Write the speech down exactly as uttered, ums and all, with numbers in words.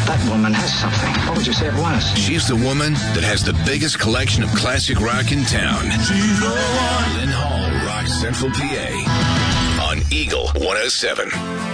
That woman has something. What would you say it was? She's the woman that has the biggest collection of classic rock in town. She's the one. Lynn Hall, Rock Central P A on Eagle one oh seven.